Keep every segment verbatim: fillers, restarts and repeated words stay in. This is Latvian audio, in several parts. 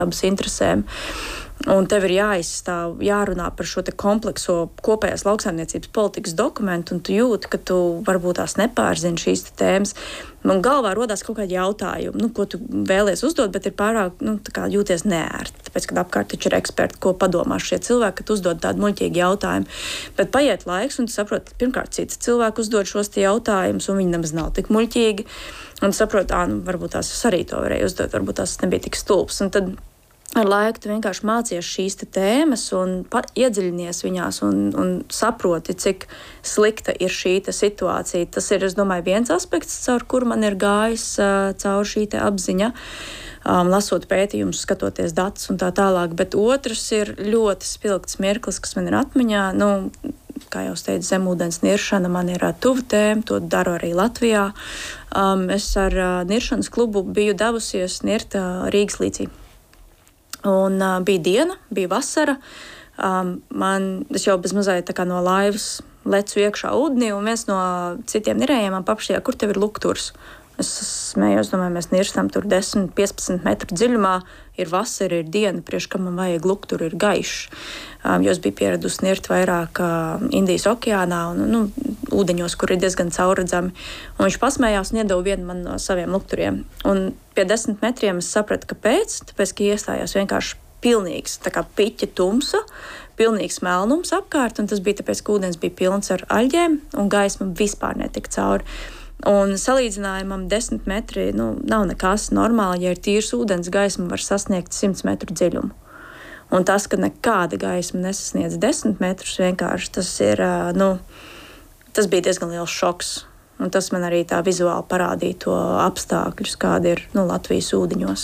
dabas interesēm. Un tev ir jāizstāv, jārunā par šo te komplekso kopējās lauksaimniecības politikas dokumentu, un tu jūti, ka tu varbūt tās nepārzini šīs tēmas. Man galvā rodās kaut kādi jautājumi, nu, ko tu vēlies uzdot, bet ir pārāk, nu, tā kā jūties neērti. Tāpēc, kad apkārt taču ir eksperti, ko padomā šie cilvēki, kad uzdod tādu muļķīgu jautājumu. Bet paiet laiks, un tu saproti, pirmkārt, cits cilvēks uzdod šos te jautājumus, un viņi nemaz nav tik muļķīgi. Un tu saproti, ā, nu, varbūt tās es arī to varēju uzdot, varbūt tās nebija tik stulbs. Un tad ar laiku tu vienkārši mācies šīs tēmas un iedziļinies viņās un, un saproti, cik slikta ir šī situācija. Tas ir, es domāju, viens aspekts, caur kuru man ir gājis uh, caur šī apziņa, um, lasot pētījumus, skatoties datus un tā tālāk. Bet otrs ir ļoti spilgts mirklis, kas man ir atmiņā. Nu, kā jau es teicu, zemūdens niršana man ir uh, tuva tēma, to daru arī Latvijā. Um, es ar uh, niršanas klubu biju devusies nirt uh, Rīgas līcī. Un uh, bija diena, bija vasara. Um, man, es jau bez mazliet tā kā no laivas lecu iekšā ūdenī, un viens no citiem nirējiem man paprasīja, kur tev ir lukturs. Es smējos, domāju, mēs nirstam tur desmit, piecpadsmit metru dziļumā. Ir vasara, ir diena, priekš kam man vajag lukturu, ir gaišs. Um, jo es biju pieradusi nirt vairāk uh, Indijas okeānā un nu, ūdeņos, kur ir diezgan caurredzami. Un viņš pasmējās un iedeva vienu man no saviem lukturiem. Un pie desmit metriem es sapratu, kāpēc. Tāpēc, ka iestājās vienkārši pilnīgs, tā kā piķa tumsa, pilnīgs melnums apkārt, un tas bija tāpēc, ka ūdens bija pilns ar aļģēm, un gaisma vispār netika cauri. Un salīdzinājumam desmit metri nu, nav nekas normāli, ja ir tīrs ūdens, gaisma var sasniegt simts metru dziļumu. Un tas, ka nekāda gaisma nesasniedz desmit metrus, vienkārši tas ir, nu, tas bija diezgan liels šoks. Un tas man arī tā vizuāli parādīja to apstākļus, kādi ir nu, Latvijas ūdeņos.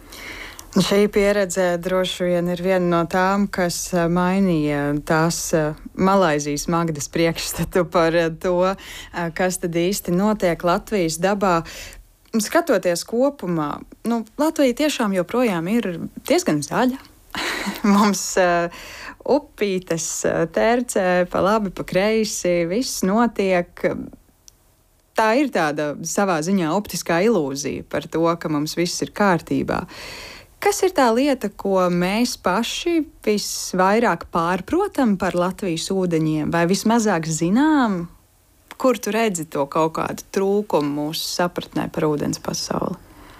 Šī pieredze droši vien ir viena no tām, kas mainīja tās Malaizijas Magdas priekšstatu par to, kas tad īsti notiek Latvijas dabā. Skatoties kopumā, nu, Latvija tiešām joprojām ir diezgan zaļa. Mums uh, upītes tercē pa labi, pa kreisi, viss notiek. Tā ir tāda savā ziņā optiskā ilūzija par to, ka mums viss ir kārtībā. Kas ir tā lieta, ko mēs paši visvairāk pārprotam par Latvijas ūdeņiem, vai vismazāk zinām, kur tu redzi to kaut kādu trūkumu mūsu sapratnē par ūdens pasauli?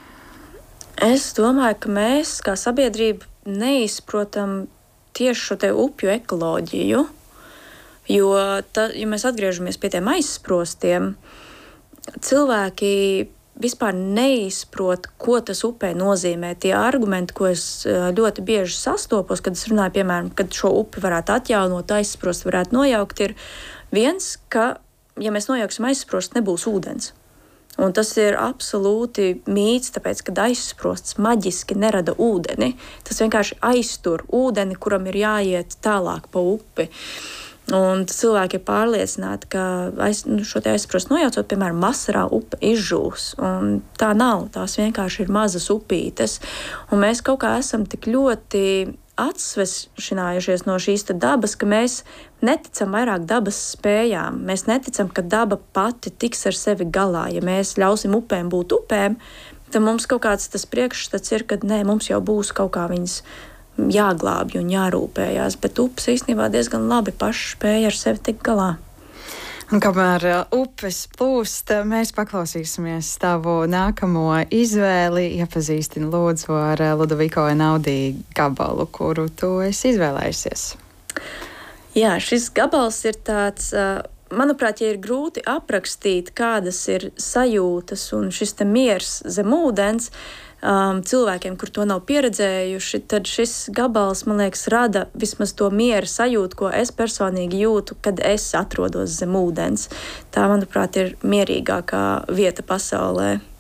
Es domāju, ka mēs kā sabiedrība neizprotam tieši šo te upju ekoloģiju, jo, ta, ja mēs atgriežamies pie tiem aizsprostiem, cilvēki vispār neizprot, ko tas upē nozīmē. Tie argumenti, ko es ļoti bieži sastopos, kad es runāju, piemēram, kad šo upi varētu atjaunot, aizsprost varētu nojaukt, ir viens, ka, ja mēs nojauksim aizsprost, nebūs ūdens. Un tas ir absolūti mīts, tāpēc, kad aizsprosts maģiski nerada ūdeni. Tas vienkārši aiztur ūdeni, kuram ir jāiet tālāk pa upi. Un cilvēki ir pārliecināti, ka aiz, nu, šo te aizsprostu nojaucot, piemēram, vasarā upe izžūs. Un tā nav, tās vienkārši ir mazas upītes. Un mēs kaut kā esam tik ļoti atsvešinājušies no šīs dabas, ka mēs neticam vairāk dabas spējām. Mēs neticam, ka daba pati tiks ar sevi galā. Ja mēs ļausim upēm būt upēm, tad mums kaut kāds tas priekšstats ir, ka nē, mums jau būs kaut kā viņas jāglābj un jārūpējās, bet upes īstenībā diezgan labi paši spēja ar sevi tikt galā. Un kamēr upes plūst, mēs paklausīsimies tavu nākamo izvēli. Iepazīstini lūdzu ar Ludoviko Einaudi gabalu, kuru tu esi izvēlējusies. Jā, šis gabals ir tāds, manuprāt, ja ir grūti aprakstīt, kādas ir sajūtas un šis te miers zem ūdens, Um, cilvēkiem, kur to nav pieredzējuši, tad šis gabals, man liekas, rada vismaz to miera sajūtu, ko es personīgi jūtu, kad es atrodos zem ūdens. Tā, manuprāt, ir mierīgākā vieta pasaulē.